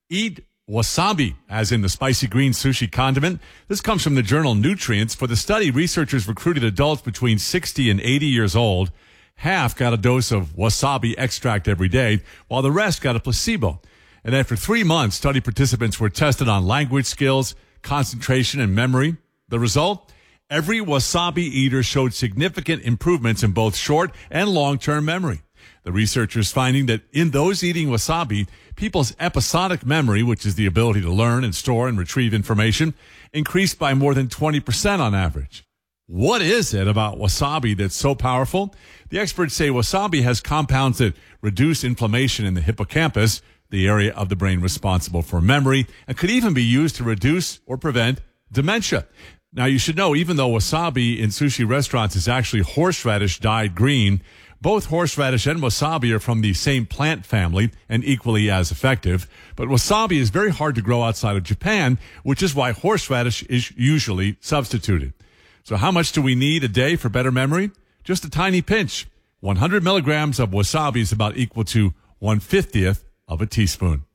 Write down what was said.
Eat wasabi, as in the spicy green sushi condiment. This comes from the journal Nutrients. For the study, researchers recruited adults between 60 and 80 years old. Half got a dose of wasabi extract every day, while the rest got a placebo. And after 3 months, study participants were tested on language skills, concentration, and memory. The result? Every wasabi eater showed significant improvements in both short and long-term memory. The researchers finding that in those eating wasabi, people's episodic memory, which is the ability to learn and store and retrieve information, increased by more than 20% on average. What is it about wasabi that's so powerful? The experts say wasabi has compounds that reduce inflammation in the hippocampus, the area of the brain responsible for memory, and could even be used to reduce or prevent dementia. Now, you should know, even though wasabi in sushi restaurants is actually horseradish dyed green, both horseradish and wasabi are from the same plant family and equally as effective. But wasabi is very hard to grow outside of Japan, which is why horseradish is usually substituted. So how much do we need a day for better memory? Just a tiny pinch. 100 milligrams of wasabi is about equal to 1/50th of a teaspoon.